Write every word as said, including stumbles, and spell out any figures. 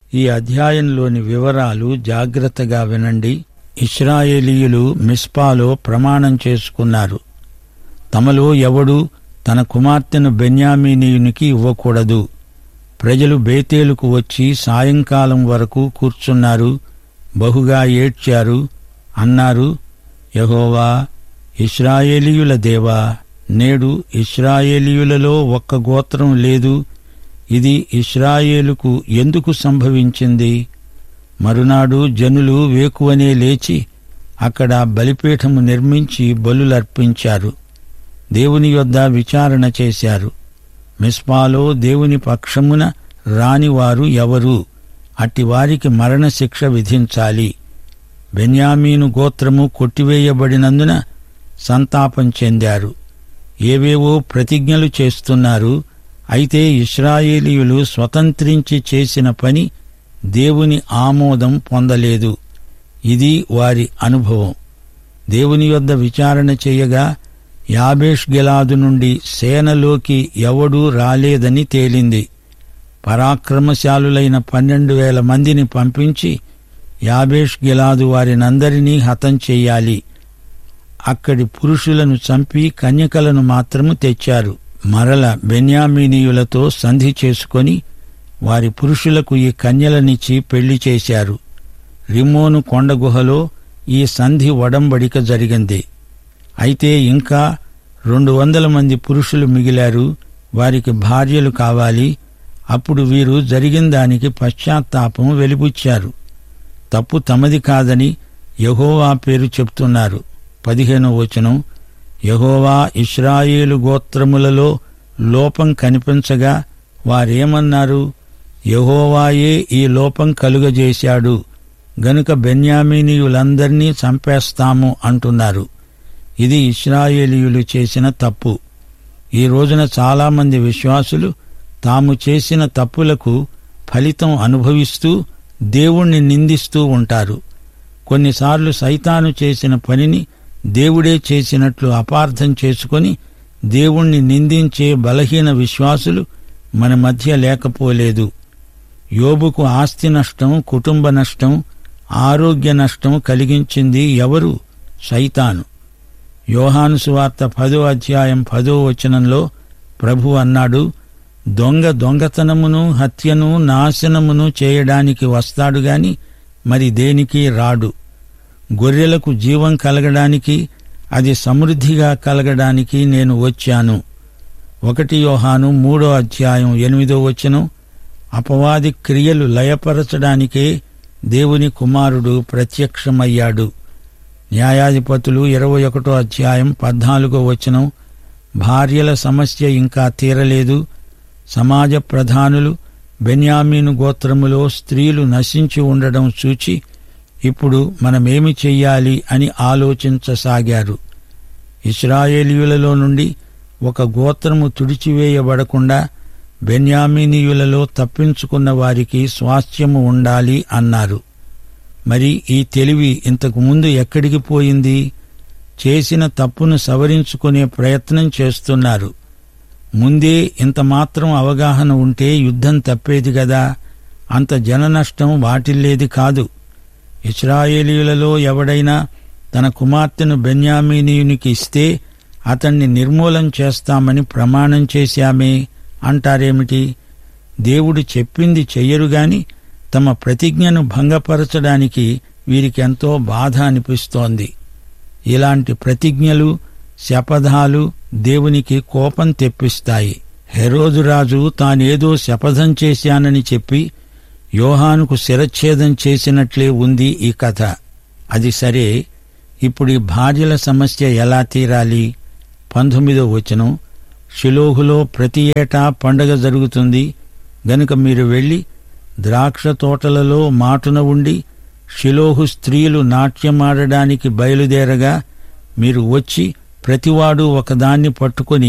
ఈ అధ్యాయంలోని వివరాలు జాగ్రత్తగా వినండి. ఇశ్రాయేలీయులు మిస్పాలో ప్రమాణం చేసుకున్నారు. తమలో ఎవడూ తన కుమార్తెను బెన్యామీనీయునికి ఇవ్వకూడదు. ప్రజలు బేతేలుకు వచ్చి సాయంకాలం వరకు కూర్చున్నారు, బహుగా ఏడ్చారు. అన్నారు, యెహోవా, ఇశ్రాయేలీయుల దేవా, నేడు ఇశ్రాయేలీయులలో ఒక్క గోత్రం లేదు. ఇది ఇశ్రాయేలుకు ఎందుకు సంభవించింది? మరునాడు జనులు వేకువనే లేచి అక్కడ బలిపీఠము నిర్మించి బలులర్పించారు. దేవుని యొద్ద విచారణ చేశారు. మిస్పాలో దేవుని పక్షమున రానివారు ఎవరు? అట్టివారికి మరణశిక్ష విధించాలి. బెన్యామీను గోత్రము కొట్టివేయబడినందున సంతాపం చెందారు. ఏవేవో ప్రతిజ్ఞలు చేస్తున్నారు. అయితే ఇశ్రాయేలీయులు స్వతంత్రించి చేసిన పని దేవుని ఆమోదం పొందలేదు. ఇది వారి అనుభవం. దేవుని యొద్ద విచారణ చేయగా యాబేష్ గిలాదు నుండి సేనలోకి ఎవడూ రాలేదని తేలింది. పరాక్రమశాలులైన పన్నెండు వేల మందిని పంపించి యాబేష్ గిలాదు వారినందరినీ హతం చెయ్యాలి. అక్కడి పురుషులను చంపి కన్యకలను మాత్రము తెచ్చారు. మరల బెన్యామీనీయులతో సంధి చేసుకొని వారి పురుషులకు ఈ కన్యలనిచ్చి పెళ్లి చేశారు. రిమ్మోను కొండగుహలో ఈ సంధి ఒడంబడిక జరిగింది. అయితే ఇంకా రెండు వందల మంది పురుషులు మిగిలారు. వారికి భార్యలు కావాలి. అప్పుడు వీరు జరిగిన దానికి పశ్చాత్తాపం వెలిబుచ్చారు. తప్పు తమది కాదని యెహోవా పేరు చెప్తున్నారు. పదిహేనో వచనం, యెహోవా ఇశ్రాయేలు గోత్రములలో లోపం కనిపించగా వారేమన్నారు? యెహోవాయే ఈ లోపం కలుగజేశాడు గనుక బెన్యామీనీయులందర్నీ చంపేస్తాము అంటున్నారు. ఇది ఇశ్రాయేలీయులు చేసిన తప్పు. ఈ రోజున చాలామంది విశ్వాసులు తాము చేసిన తప్పులకు ఫలితం అనుభవిస్తూ దేవుణ్ణి నిందిస్తూ ఉంటారు. కొన్నిసార్లు సైతాను చేసిన పనిని దేవుడే చేసినట్లు అపార్థం చేసుకొని దేవుణ్ణి నిందించే బలహీన విశ్వాసులు మన మధ్య లేకపోలేదు. యోబుకు ఆస్తి నష్టం, కుటుంబ నష్టం, ఆరోగ్య నష్టం కలిగించింది ఎవరు? సైతాను. యోహాను సువార్త పదో అధ్యాయం పదో వచనంలో ప్రభు అన్నాడు, దొంగ దొంగతనమును, హత్యను, నాశనమును చేయడానికి వస్తాడు గాని మరి దేనికి రాడు. గొర్రెలకు జీవం కలగడానికి, అది సమృద్ధిగా కలగడానికి నేను వచ్చాను. ఒకటి యోహాను మూడో అధ్యాయం ఎనిమిదో వచనం, అపవాది క్రియలు లయపరచడానికే దేవుని కుమారుడు ప్రత్యక్షమయ్యాడు. న్యాయాధిపతులు ఇరవై ఒకటో అధ్యాయం పద్నాలుగో వచనం, భార్యల సమస్య ఇంకా తీరలేదు. సమాజ ప్రధానులు బెన్యామీను గోత్రములో స్త్రీలు నశించి ఉండడం చూచి ఇప్పుడు మనమేమి చెయ్యాలి అని ఆలోచించసాగారు. ఇశ్రాయేలీయులలో నుండి ఒక గోత్రము తుడిచివేయబడకుండా బెన్యామీనీయులలో తప్పించుకున్న వారికి స్వాస్థ్యము ఉండాలి అన్నారు. మరి ఈ తెలివి ఇంతకు ముందు ఎక్కడికి పోయింది? చేసిన తప్పును సవరించుకునే ప్రయత్నం చేస్తున్నారు. ముందే ఇంత మాత్రం అవగాహన ఉంటే యుద్ధం తప్పేది గదా. అంత జననష్టం వాటిల్లేది కాదు. ఇశ్రాయేలీయులలో ఎవడైనా తన కుమార్తెను బెన్యామీనీయునికి ఇస్తే అతణ్ణి నిర్మూలం చేస్తామని ప్రమాణం చేశామే అంటారేమిటి? దేవుడు చెప్పింది చెయ్యరుగాని తమ ప్రతిజ్ఞను భంగపరచడానికి వీరికెంతో బాధ అనిపిస్తోంది. ఇలాంటి ప్రతిజ్ఞలు, శపథాలు దేవునికి కోపం తెప్పిస్తాయి. హెరోదురాజు తానేదో శపథం చేశానని చెప్పి యోహానుకు శిరచ్ఛేదం చేసినట్లే ఉంది ఈ కథ. అది సరే, ఇప్పుడు ఈ భార్యల సమస్య ఎలా తీరాలి? పంతొమ్మిదో వచనం, షిలోహులో ప్రతి ఏటా పండగ జరుగుతుంది గనుక మీరు వెళ్లి ద్రాక్ష తోటలలో మాటున ఉండి షిలోహు స్త్రీలు నాట్యమాడడానికి బయలుదేరగా మీరు వచ్చి ప్రతివాడు ఒకదాన్ని పట్టుకొని